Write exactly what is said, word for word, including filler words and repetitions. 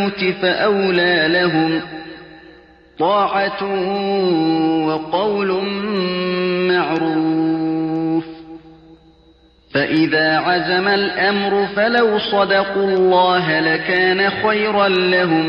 فأولى لهم طاعة وقول معروف. فإذا عزم الأمر فلو صدقوا الله لكان خيرا لهم